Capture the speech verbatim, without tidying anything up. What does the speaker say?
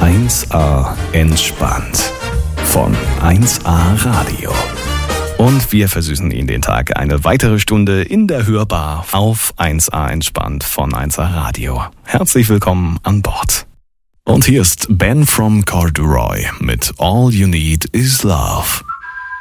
eins A entspannt von eins A Radio. Und wir versüßen Ihnen den Tag eine weitere Stunde in der Hörbar auf eins A entspannt von eins A Radio. Herzlich willkommen an Bord. Und hier ist Ben from Corduroy mit All You Need Is Love.